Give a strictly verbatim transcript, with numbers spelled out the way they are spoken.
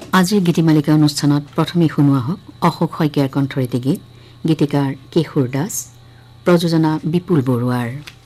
আজিৰ গীতিমালিকা অনুষ্ঠানত প্ৰথমে শুনোৱা হওক অশোক শইকীয়াৰ কণ্ঠৰীতি গীত, গীতিকাৰ কিশোৰ দাস, প্ৰযোজনা বিপুল বৰুৱাৰ।